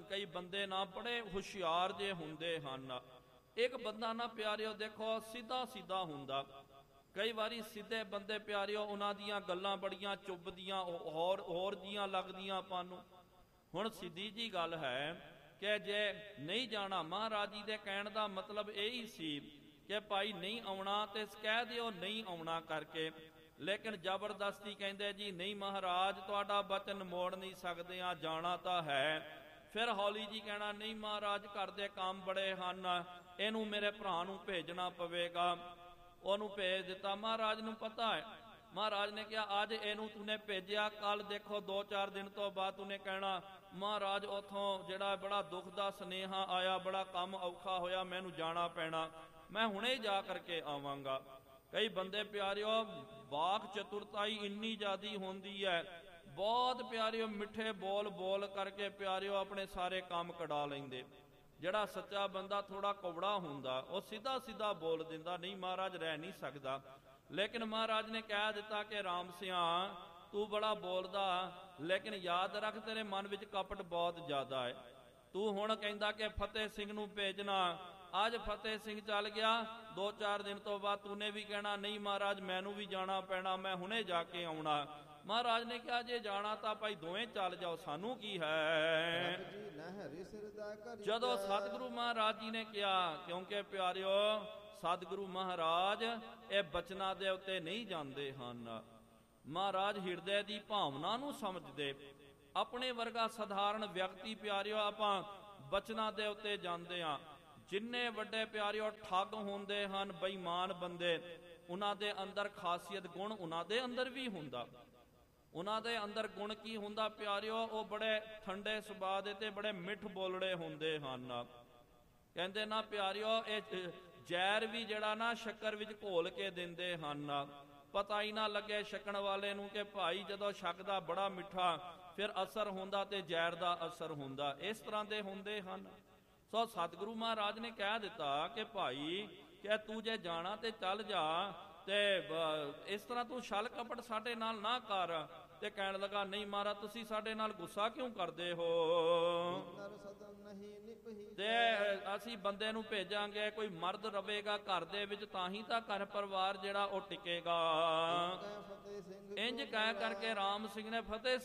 ਕਈ ਬੰਦੇ ਨਾ ਬੜੇ ਹੁਸ਼ਿਆਰ ਜੇ ਹੁੰਦੇ ਹਨ। ਇੱਕ ਬੰਦਾ ਨਾ ਪਿਆਰਿਓ ਦੇਖੋ ਸਿੱਧਾ ਸਿੱਧਾ ਹੁੰਦਾ, ਕਈ ਵਾਰੀ ਸਿੱਧੇ ਬੰਦੇ ਪਿਆਰਿਓ ਉਹਨਾਂ ਦੀਆਂ ਗੱਲਾਂ ਬੜੀਆਂ ਚੁੱਭਦੀਆਂ, ਹੋਰ ਜੀਆਂ ਲੱਗਦੀਆਂ ਆਪਾਂ ਨੂੰ। ਹੁਣ ਸਿੱਧੀ ਜੀ ਗੱਲ ਹੈ ਕਿ ਜੇ ਨਹੀਂ ਜਾਣਾ, ਮਹਾਰਾਜ ਜੀ ਦੇ ਕਹਿਣ ਦਾ ਮਤਲਬ ਇਹੀ ਸੀ ਕਿ ਭਾਈ ਨਹੀਂ ਆਉਣਾ ਤੇ ਕਹਿ ਦਿਓ ਨਹੀਂ ਆਉਣਾ ਕਰਕੇ, ਲੇਕਿਨ ਜ਼ਬਰਦਸਤੀ ਕਹਿੰਦੇ ਜੀ ਨਹੀਂ ਮਹਾਰਾਜ ਤੁਹਾਡਾ ਬਚਨ ਮੋੜ ਨਹੀਂ ਸਕਦੇ ਆ, ਜਾਣਾ ਤਾਂ ਹੈ। ਫਿਰ ਹੌਲੀ ਜੀ ਕਹਿਣਾ ਨਹੀਂ ਮਹਾਰਾਜ ਘਰ ਦੇ ਕੰਮ ਬੜੇ ਹਨ, ਇਹਨੂੰ ਮੇਰੇ ਭਰਾ ਨੂੰ ਭੇਜਣਾ ਪਵੇਗਾ। ਉਹਨੂੰ ਭੇਜ ਦਿੱਤਾ। ਮਹਾਰਾਜ ਨੂੰ ਪਤਾ ਹੈ, ਮਹਾਰਾਜ ਨੇ ਕਿਹਾ ਅੱਜ ਇਹਨੂੰ ਤੂਨੇ ਭੇਜਿਆ, ਕੱਲ ਦੇਖੋ 2-4 ਦਿਨ ਤੋਂ ਬਾਅਦ ਤੂਨੇ ਕਹਿਣਾ ਮਹਾਰਾਜ ਉਥੋਂ ਜਿਹੜਾ ਬੜਾ ਦੁੱਖ ਦਾ ਸੁਨੇਹਾ ਆਇਆ, ਬੜਾ ਕੰਮ ਔਖਾ ਹੋਇਆ, ਮੈਨੂੰ ਜਾਣਾ ਪੈਣਾ, ਮੈਂ ਹੁਣੇ ਜਾ ਕਰਕੇ ਆਵਾਂਗਾ। ਕਈ ਬੰਦੇ ਪਿਆਰਿਓ ਵਾਕ ਚਤੁਰਤਾਈ ਇੰਨੀ ਜ਼ਿਆਦੀ ਹੁੰਦੀ ਹੈ, ਬਹੁਤ ਪਿਆਰਿਓ ਮਿੱਠੇ ਬੋਲ ਬੋਲ ਕਰਕੇ ਪਿਆਰਿਓ ਆਪਣੇ ਸਾਰੇ ਕੰਮ ਕਢਾ ਲੈਂਦੇ। ਜਿਹੜਾ ਸੱਚਾ ਬੰਦਾ ਥੋੜਾ ਕੌੜਾ ਹੁੰਦਾ ਉਹ ਸਿੱਧਾ ਸਿੱਧਾ ਬੋਲ ਦਿੰਦਾ, ਨਹੀਂ ਮਹਾਰਾਜ ਰਹਿ ਨਹੀਂ ਸਕਦਾ। ਲੇਕਿਨ ਮਹਾਰਾਜ ਨੇ ਕਹਿ ਦਿੱਤਾ ਕਿ ਰਾਮ ਸਿਆ ਤੂੰ ਬੜਾ ਬੋਲਦਾ, ਲੇਕਿਨ ਯਾਦ ਰੱਖ ਤੇਰੇ ਮਨ ਵਿੱਚ ਕਪਟ ਬਹੁਤ ਜ਼ਿਆਦਾ ਹੈ। ਤੂੰ ਹੁਣ ਕਹਿੰਦਾ ਕਿ ਫਤਿਹ ਸਿੰਘ ਨੂੰ ਭੇਜਣਾ, ਅੱਜ ਫਤਿਹ ਸਿੰਘ ਚੱਲ ਗਿਆ, 2-4 ਦਿਨ ਤੋਂ ਬਾਅਦ ਤੂਨੇ ਵੀ ਕਹਿਣਾ ਨਹੀਂ ਮਹਾਰਾਜ ਮੈਨੂੰ ਵੀ ਜਾਣਾ ਪੈਣਾ, ਮੈਂ ਹੁਣੇ ਜਾ ਕੇ ਆਉਣਾ। ਮਹਾਰਾਜ ਨੇ ਕਿਹਾ ਜੇ ਜਾਣਾ ਤਾਂ ਭਾਈ ਦੋਵੇਂ ਚੱਲ ਜਾਓ, ਸਾਨੂੰ ਕੀ ਹੈ। ਜਦੋਂ ਸਤਿਗੁਰੂ ਮਹਾਰਾਜ ਜੀ ਨੇ ਕਿਹਾ, ਕਿਉਂਕਿ ਪਿਆਰਿਓ ਸਤਿਗੁਰੂ ਮਹਾਰਾਜ ਇਹ ਬਚਨਾਂ ਦੇ ਉੱਤੇ ਨਹੀਂ ਜਾਂਦੇ ਹਨ, ਮਹਾਰਾਜ ਹਿਰਦੇ ਦੀ ਭਾਵਨਾ ਨੂੰ ਸਮਝਦੇ। ਆਪਣੇ ਵਰਗਾ ਸਧਾਰਨ ਵਿਅਕਤੀ ਪਿਆਰਿਓ ਆਪਾਂ ਬਚਨਾਂ ਦੇ ਉੱਤੇ ਜਾਂਦੇ ਆ। ਜਿੰਨੇ ਵੱਡੇ ਪਿਆਰਿਓ ਠੱਗ ਹੁੰਦੇ ਹਨ, ਬੇਈਮਾਨ ਬੰਦੇ, ਉਹਨਾਂ ਦੇ ਅੰਦਰ ਖਾਸੀਅਤ ਗੁਣ ਉਹਨਾਂ ਦੇ ਅੰਦਰ ਵੀ ਹੁੰਦਾ। ਉਹਨਾਂ ਦੇ ਅੰਦਰ ਗੁਣ ਕੀ ਹੁੰਦਾ ਪਿਆਰਿਓ, ਉਹ ਬੜੇ ਠੰਡੇ ਸੁਭਾਅ ਦੇ ਤੇ ਬੜੇ ਮਿੱਠ ਬੋਲੜੇ ਹੁੰਦੇ ਹਨ। ਕਹਿੰਦੇ ਨਾ ਪਿਆਰਿਓ ਇਹ ਜ਼ਹਿਰ ਵੀ ਜਿਹੜਾ ਨਾ ਸ਼ੱਕਰ ਵਿੱਚ ਘੋਲ ਕੇ ਦਿੰਦੇ ਹਨ, ਪਤਾ ਹੀ ਨਾ ਲੱਗੇ ਛਕਣ ਵਾਲੇ ਨੂੰ ਕਿ ਭਾਈ ਜਦੋਂ ਛਕਦਾ ਬੜਾ ਮਿੱਠਾ, ਫਿਰ ਅਸਰ ਹੁੰਦਾ ਤੇ ਜ਼ਹਿਰ ਦਾ ਅਸਰ ਹੁੰਦਾ। ਇਸ ਤਰ੍ਹਾਂ ਦੇ ਹੁੰਦੇ ਹਨ। ਸੋ ਸਤਿਗੁਰੂ ਮਹਾਰਾਜ ਨੇ ਕਹਿ ਦਿੱਤਾ ਕਿ ਭਾਈ ਕਿ ਤੂੰ ਜੇ ਜਾਣਾ ਤੇ ਚੱਲ ਜਾ, ਤੇ ਇਸ ਤਰ੍ਹਾਂ ਤੂੰ ਛਲ ਕਪਟ ਸਾਡੇ ਨਾਲ ਨਾ ਕਰ। ਤੇ ਕਹਿਣ ਲੱਗਾ ਨਹੀਂ ਮਹਾਰਾਜ ਤੁਸੀਂ ਸਾਡੇ ਨਾਲ ਗੁੱਸਾ ਕਿਉਂ ਕਰਦੇ ਹੋ, ਤੇ ਅਸੀਂ ਬੰਦੇ ਨੂੰ ਭੇਜਾਂਗੇ, ਕੋਈ ਮਰਦ ਰਵੇਗਾ ਘਰ ਦੇ ਵਿੱਚ ਤਾਂ ਹੀ ਤਾਂ ਘਰ ਪਰਿਵਾਰ ਜਿਹੜਾ ਉਹ ਟਿਕੇਗਾ। ਇੰਜ ਕਹਿ ਕਰਕੇ ਰਾਮ ਸਿੰਘ ਨੇ ਫਤਿਹ